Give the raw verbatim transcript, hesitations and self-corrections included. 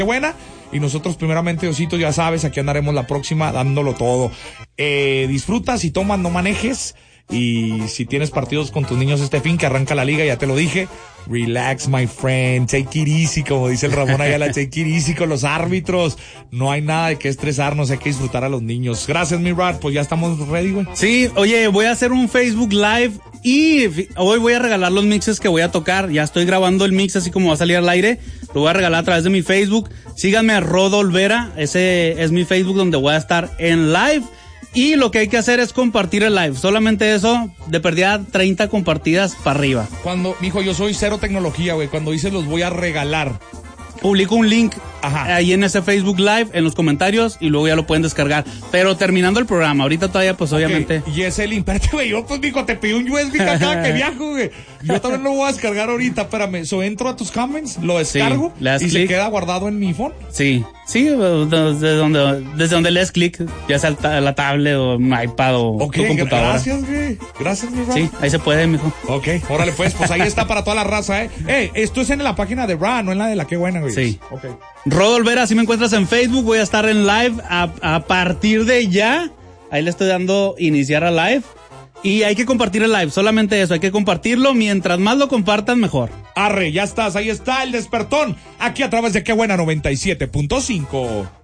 Qué buena. Y nosotros primeramente, Diosito, ya sabes, aquí andaremos la próxima dándolo todo. Eh, disfruta, si tomas no manejes. Y si tienes partidos con tus niños este fin, que arranca la liga, ya te lo dije. Relax, my friend, take it easy, como dice el Ramón Ayala, take it easy con los árbitros. No hay nada de qué estresarnos, hay que disfrutar a los niños. Gracias, mi Rad, pues ya estamos ready, güey. Sí, oye, voy a hacer un Facebook Live y hoy voy a regalar los mixes que voy a tocar. Ya estoy grabando el mix así como va a salir al aire. Lo voy a regalar a través de mi Facebook. Síganme a Rodo Olvera, ese es mi Facebook donde voy a estar en live. Y lo que hay que hacer es compartir el live. Solamente eso, de perdida treinta compartidas para arriba. Cuando, mijo, yo soy cero tecnología, güey. Cuando dices los voy a regalar, publico un link Ajá. ahí en ese Facebook Live, en los comentarios, y luego ya lo pueden descargar. Pero terminando el programa, ahorita todavía, pues okay. obviamente. Y ese link, espérate, güey, yo pues, mijo, te pido un U S B cada que viajo, güey. Yo también lo voy a descargar ahorita, espérame. So, entro a tus comments, lo descargo, sí, y click. Se queda guardado en mi phone. Sí, sí, desde donde, desde donde le des clic, ya sea la tablet o un iPad o okay, tu computadora. Gracias, güey. Gracias, mi Ram. Sí, ahí se puede, mijo. Ok, órale pues, pues ahí está para toda la raza, eh. Eh, esto es en la página de Ra, no en la de la Qué Buena, güey. Sí. Ok. Rodo Olvera, si me encuentras en Facebook, voy a estar en live a, a partir de ya. Ahí le estoy dando iniciar a live. Y hay que compartir el live, solamente eso, hay que compartirlo. Mientras más lo compartan, mejor. Arre, ya estás, ahí está el despertón. Aquí a través de Qué Buena noventa y siete punto cinco.